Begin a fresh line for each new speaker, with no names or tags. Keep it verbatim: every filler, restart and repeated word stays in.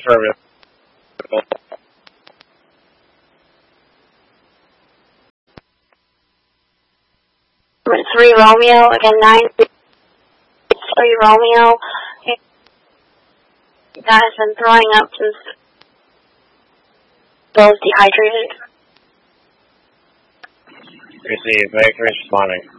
Affirmative.
Three Romeo, again nine three Romeo. You guys been throwing up since both dehydrated.
Receive, Victor responding.